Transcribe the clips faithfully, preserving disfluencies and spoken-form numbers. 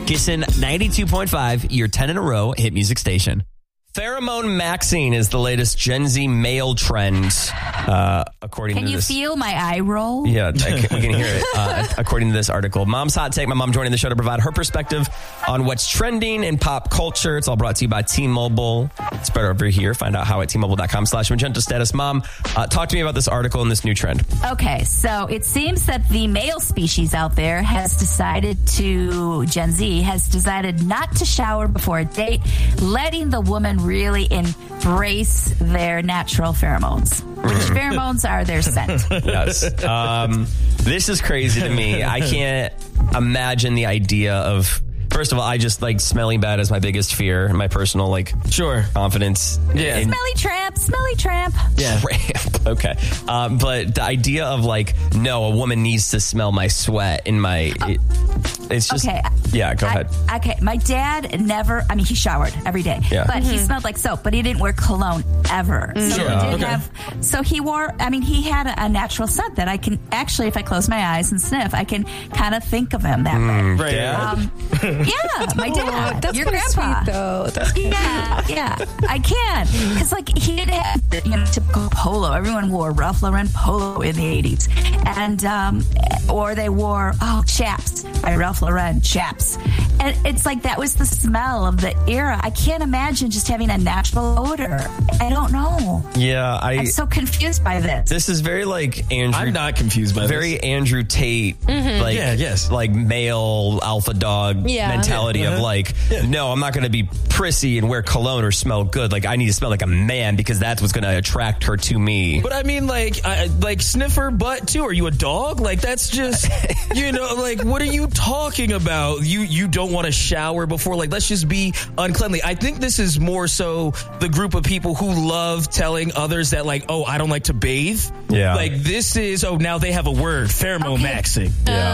Kissin' ninety-two point five, your ten in a row hit music station. Pheromone maxing is the latest Gen Z male trend, uh, according can to you this. feel my eye roll? Yeah, I can, we can hear it. Uh, according to this article, Mom's Hot Take. My mom joining the show to provide her perspective on what's trending in pop culture. It's all brought to you by T-Mobile. It's better over here. Find out how at T-Mobile.com slash Magenta Status. Mom, uh, talk to me about this article and this new trend. Okay, so it seems that the male species out there has decided to, Gen Z has decided not to shower before a date, letting the woman really embrace their natural pheromones. Which pheromones are their scent. Yes. Um, this is crazy to me. I can't imagine the idea of... First of all, I just like smelling bad is my biggest fear. My personal like sure confidence. Yeah. In, smelly tramp, smelly tramp. Yeah. Tramp. Okay. Um, but the idea of like, no, a woman needs to smell my sweat in my. It, it's just. Okay. Yeah. Go I, ahead. Okay. My dad never. I mean, he showered every day. Yeah. But he smelled like soap. But he didn't wear cologne ever. So Sure. he did Okay. have. So he wore. I mean, he had a, a natural scent that I can actually, if I close my eyes and sniff, I can kind of think of him that way. Right. Yeah. Um, yeah, my dad. Oh, that's your kinda grandpa. sweet, though. That's Yeah, yeah, I can. Because, like, he didn't have, you know, typical polo. Everyone wore Ralph Lauren polo in the eighties. And, um, or they wore, oh, Chaps by Ralph Lauren, Chaps. And it's like that was the smell of the era. I can't imagine just having a natural odor. I don't know. Yeah. I. I'm so confused by this. This is very like Andrew. I'm not confused by very this. Andrew Tate, like Yeah, yes. like male alpha dog Yeah. mentality Yeah. of like, no, I'm not going to be prissy and wear cologne or smell good. Like I need to smell like a man because that's what's going to attract her to me. But I mean, like, I, like sniffer butt too. Are you a dog? Like that's just, you know, like what are you talking about? You you don't want to shower before? Like let's just be uncleanly. I think this is more so the group of people who love telling others that like, oh, I don't like to bathe. Yeah. Like this is, oh, now they have a word, pheromone Okay. maxing.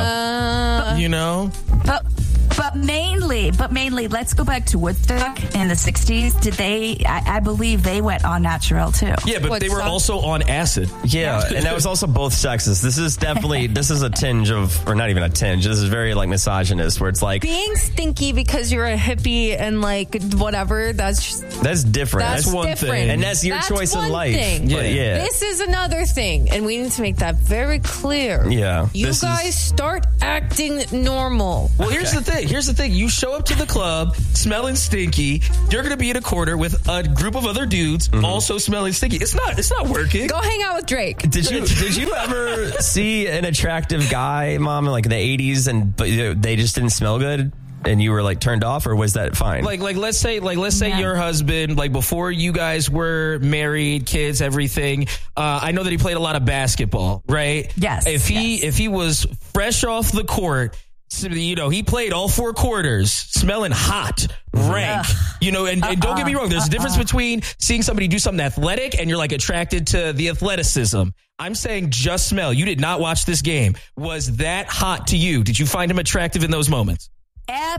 Yeah. Uh, You know? But but mainly, but mainly, let's go back to Woodstock in the sixties. Did they? I, I believe they went on natural too. Yeah, but What, they were some- also on acid. Yeah, and that was also both sexist. This is definitely, this is a tinge of, or not even a tinge, this is very like misogynist where it's like, being stinky because you're a hippie and like whatever, that's just, that's different. that's, That's one different. thing. And that's your That's choice in one life. thing. But yeah. This is another thing, and we need to make that very clear. Yeah, You this guys is- start acting normal. Well, here's the thing. Here's the thing. You show up to the club smelling stinky. You're going to be in a corner with a group of other dudes also smelling stinky. It's not. It's not working. Go hang out with Drake. Did you did you ever see an attractive guy, Mom, in like the eighties, and but you know, they just didn't smell good, and you were like turned off, or was that fine? Like, like, let's say, like, let's say Yeah. your husband, like, before you guys were married, kids, everything. Uh, I know that he played a lot of basketball, right? Yes, If he, yes. if he was fresh off the court, so, you know, he played all four quarters, smelling hot, rank, you know, and, and don't get me wrong, there's a difference between seeing somebody do something athletic and you're like attracted to the athleticism. I'm saying just smell. You did not watch this game. Was that hot to you? Did you find him attractive in those moments?